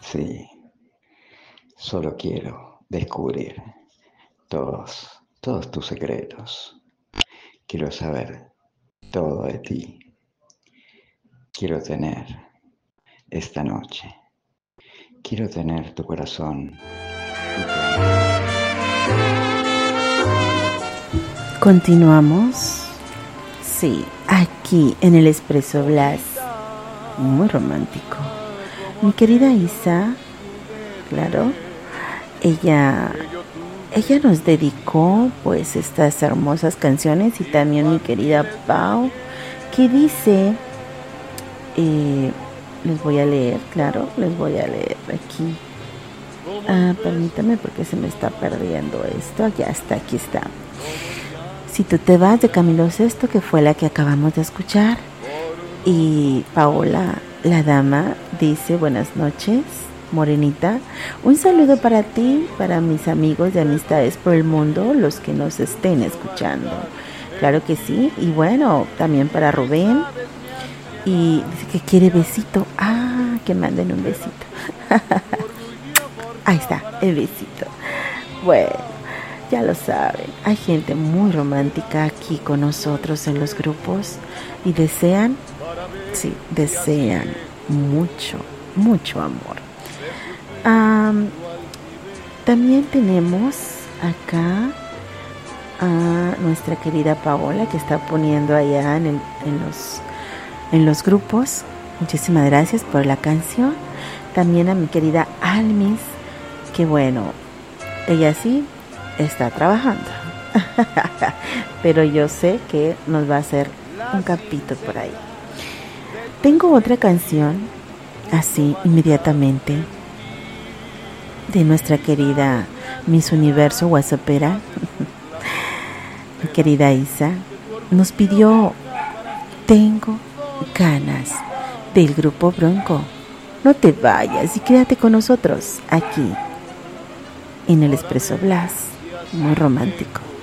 Sí, solo quiero descubrir todos tus secretos. Quiero saber todo de ti. Quiero tener esta noche. Quiero tener tu corazón. Continuamos. Sí, aquí en el Espresso Blas. Muy romántico. Mi querida Isa, claro, ella nos dedicó pues estas hermosas canciones, y también mi querida Pau, que dice, les voy a leer, claro, les voy a leer aquí. Permítame porque se me está perdiendo esto. Ya está, aquí está. Si tú te vas, de Camilo Sesto, que fue la que acabamos de escuchar. Y Paola, la dama, dice: buenas noches, morenita. Un saludo para ti, para mis amigos de Amistades por el Mundo, los que nos estén escuchando. Claro que sí. Y bueno, también para Rubén. Y dice que quiere besito. Que manden un besito. Ahí está, el besito. Bueno, ya lo saben, hay gente muy romántica aquí con nosotros en los grupos y desean mucho, mucho amor. También tenemos acá a nuestra querida Paola, que está poniendo allá en los grupos. Muchísimas gracias por la canción. También a mi querida Almis, que bueno, ella sí está trabajando, pero yo sé que nos va a hacer un capítulo por ahí. Tengo otra canción, así inmediatamente, de nuestra querida Miss Universo WhatsAppera, mi querida Isa, nos pidió Tengo ganas, del grupo Bronco. No te vayas y quédate con nosotros aquí en el Espresso Blas, muy romántico.